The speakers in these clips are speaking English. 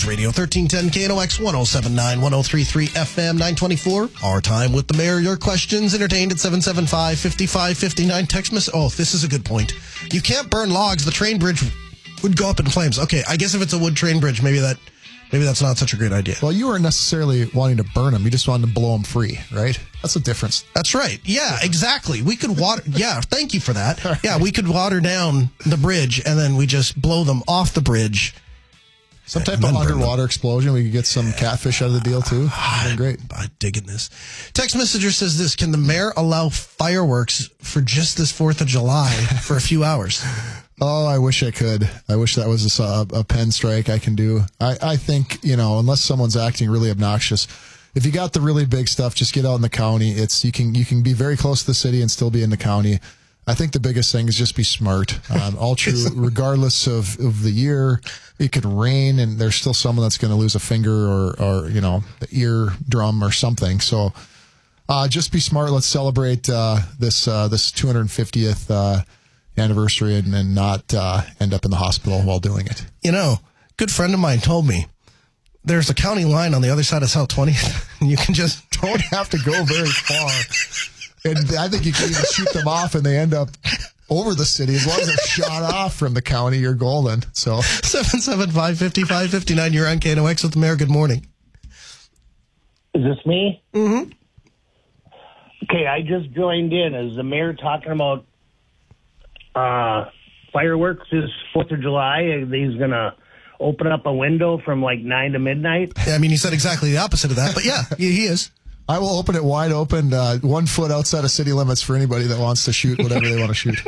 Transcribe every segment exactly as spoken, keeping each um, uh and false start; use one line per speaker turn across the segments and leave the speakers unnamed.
News Radio thirteen ten K N O X one oh seven point nine, one oh three point three F M nine twenty-four. Our time with the mayor. Your questions entertained at seven seven five, five five five nine. Text message. Oh, this is a good point. You can't burn logs. The train bridge would go up in flames. Okay, I guess if it's a wood train bridge, maybe that maybe that's not such a great idea.
Well, you weren't necessarily wanting to burn them. You just wanted to blow them free, right? That's the difference.
That's right. Yeah, exactly. We could water. Yeah, thank you for that. Yeah, we could water down the bridge and then we just blow them off the bridge.
Some type of underwater explosion. We could get some catfish out of the deal, too. That'd be great.
I'm digging this. Text messenger says this. Can the mayor allow fireworks for just this fourth of July for a few hours?
Oh, I wish I could. I wish that was a, a pen strike I can do. I, I think, you know, unless someone's acting really obnoxious, if you got the really big stuff, just get out in the county. It's you can you can be very close to the city and still be in the county. I think the biggest thing is just be smart. Um, all true, regardless of, of the year. It could rain, and there's still someone that's going to lose a finger or, or, you know, the ear drum or something. So uh, just be smart. Let's celebrate uh, this uh, this two hundred fiftieth uh, anniversary and, and not uh, end up in the hospital while doing it.
You know, a good friend of mine told me there's a county line on the other side of South twentieth, and you can just
don't have to go very far. And I think you can even shoot them off, and they end up over the city. As long as they're shot off from the county, you're golden. So
seven seven five, five five five nine, you're on K N O X with the mayor. Good morning.
Is this me?
Mm-hmm.
Okay, I just joined in. Is the mayor talking about uh, fireworks this fourth of July? He's going to open up a window from like nine to midnight?
Yeah, I mean, he said exactly the opposite of that, but yeah, he is.
I will open it wide open, uh, one foot outside of city limits for anybody that wants to shoot whatever they want to shoot.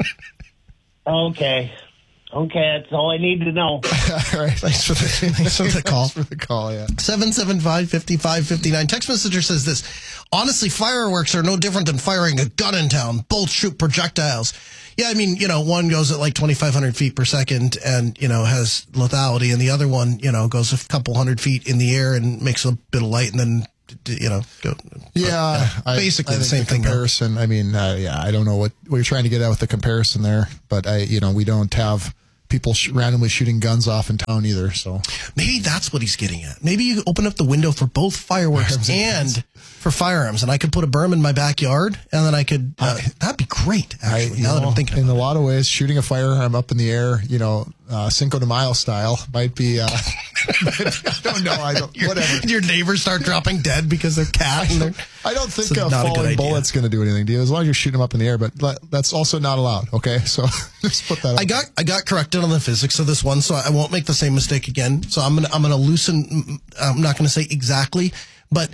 Okay. Okay, that's all I need to know.
All right.
Thanks for the, thanks for the call.
Thanks for the call, yeah.
seven seven five, five five five nine. Text messenger says this. Honestly, fireworks are no different than firing a gun in town. Both shoot projectiles. Yeah, I mean, you know, one goes at like twenty-five hundred feet per second and, you know, has lethality, and the other one, you know, goes a couple hundred feet in the air and makes a bit of light and then, you know, go.
Yeah,
uh, basically
I, I
the same
the
thing.
Comparison. Though. I mean, uh, yeah, I don't know what, what you're trying to get at with the comparison there, but I, you know, we don't have people sh- randomly shooting guns off in town either. So
maybe that's what he's getting at. Maybe you open up the window for both fireworks and for firearms, and I could put a berm in my backyard, and then I could. Uh, I, that'd be great. Actually,
I,
now
know,
that I'm thinking,
in
about
a
it.
lot of ways, shooting a firearm up in the air, you know, uh, Cinco de Mayo style, might be. Uh, I don't know. I don't.
your,
whatever.
Your neighbors start dropping dead because they're cat. And they're,
I don't think
so
a falling a bullet's going to do anything to you as long as you're shooting them up in the air. But that's also not allowed. Okay, so just put that.
I got I got corrected on the physics of this one, so I won't make the same mistake again. So I'm gonna I'm gonna loosen. I'm not gonna say exactly, but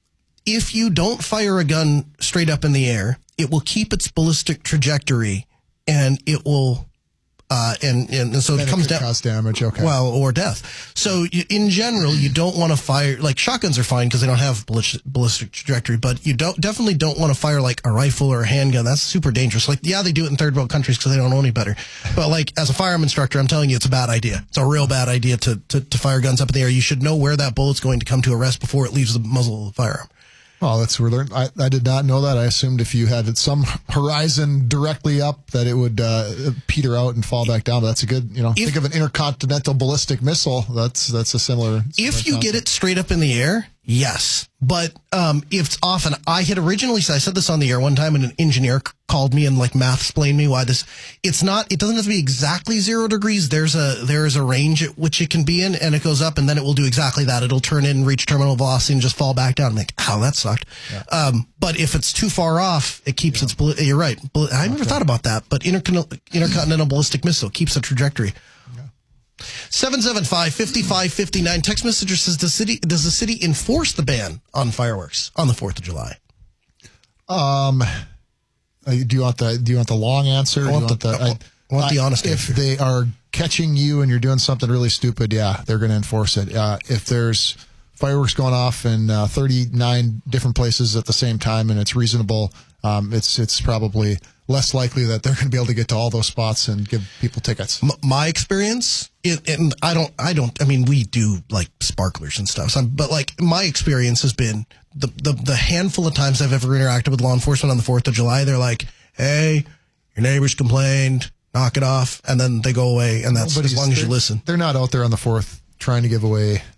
if you don't fire a gun straight up in the air, it will keep its ballistic trajectory, and it will. Uh, and, and so
and
it comes
it could
down.
Cause damage, okay.
Well, or death. So you, in general, you don't want to fire, like shotguns are fine because they don't have ballistic, ballistic trajectory, but you don't definitely don't want to fire like a rifle or a handgun. That's super dangerous. Like, yeah, they do it in third world countries because they don't know any better. But like, as a firearm instructor, I'm telling you, it's a bad idea. It's a real bad idea to, to, to fire guns up in the air. You should know where that bullet's going to come to a rest before it leaves the muzzle of the firearm.
Well, that's we're learning. I, I did not know that. I assumed if you had some horizon directly up that it would uh, peter out and fall back down. But that's a good, you know,
If-
think of an intercontinental ballistic missile. That's that's a similar. similar
If you
concept.
get it straight up in the air, yes. But um, if it's often, I had originally said, I said this on the air one time, and an engineer c- called me and like math explained me why this. It's not. It doesn't have to be exactly zero degrees. There's a there is a range at which it can be in, and it goes up, and then it will do exactly that. It'll turn in, reach terminal velocity, and just fall back down. I'm like, ow, that sucked. Yeah. Um, but if it's too far off, it keeps yeah. its. Bal- you're right. Bal- I never okay. thought about that, but intercon- intercontinental ballistic missile keeps the trajectory. seven seven five, five five five nine. Text messenger says, does, city, does the city enforce the ban on fireworks on the fourth of July?
Um, uh, do you want the do you want the long answer?
I want,
do you
the,
want the,
I, I want the honest
if
answer.
If they are catching you and you're doing something really stupid, yeah, they're going to enforce it. Uh, if there's fireworks going off in uh, thirty-nine different places at the same time and it's reasonable, um, it's it's probably less likely that they're going to be able to get to all those spots and give people tickets.
M- my experience, it, and I don't, I don't, I mean, we do like sparklers and stuff, so I'm, but like my experience has been the, the, the handful of times I've ever interacted with law enforcement on the fourth of July, they're like, hey, your neighbors complained, knock it off, and then they go away, and that's
Nobody's,
as long as you listen.
They're not out there on the fourth trying to give away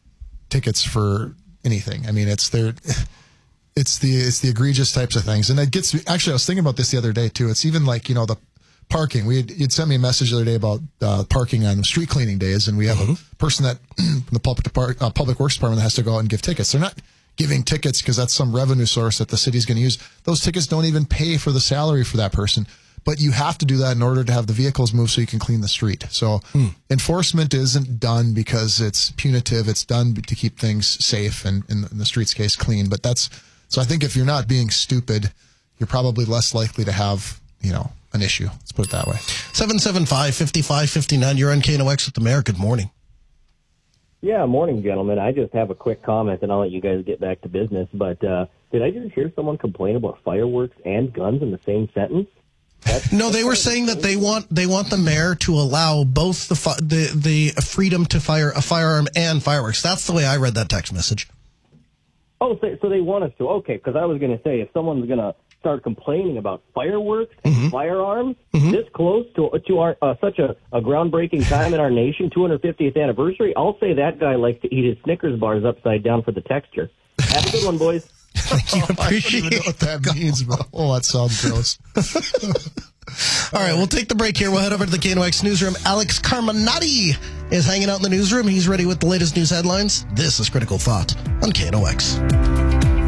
tickets for anything. I mean, it's their, it's the it's the egregious types of things, and it gets. Actually, I was thinking about this the other day too. It's even like you know the parking. We had, you'd sent me a message the other day about uh, parking on street cleaning days, and we have mm-hmm. a person that from the public depart, uh, public works department that has to go out and give tickets. They're not giving tickets because that's some revenue source that the city's going to use. Those tickets don't even pay for the salary for that person. But you have to do that in order to have the vehicles move so you can clean the street. So hmm. enforcement isn't done because it's punitive. It's done to keep things safe and, in the street's case, clean. But that's so I think if you're not being stupid, you're probably less likely to have, you know, an issue. Let's put it that way.
seven seven five, five five five nine. You're on K N O X with the mayor. Good morning.
Yeah, morning, gentlemen. I just have a quick comment, and I'll let you guys get back to business. But uh, did I just hear someone complain about fireworks and guns in the same sentence? That's,
no, they were saying that they want they want the mayor to allow both the fi- the the freedom to fire a firearm and fireworks. That's the way I read that text message.
Oh, so, so they want us to? Okay, because I was going to say if someone's going to start complaining about fireworks and mm-hmm. firearms mm-hmm. this close to to our uh, such a, a groundbreaking time in our nation, two hundred fiftieth anniversary, I'll say that guy likes to eat his Snickers bars upside down for the texture. Have a good one, boys.
Thank you. Appreciate
I don't even know what that means, but oh, that sounds gross.
All right, we'll take the break here. We'll head over to the K N O X newsroom. Alex Carminati is hanging out in the newsroom. He's ready with the latest news headlines. This is Critical Thought on K N O X.